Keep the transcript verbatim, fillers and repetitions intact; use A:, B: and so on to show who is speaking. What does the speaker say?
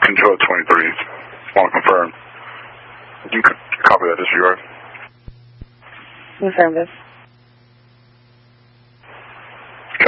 A: control twenty-three. Want to confirm. You can copy that disregard.
B: Affirmative.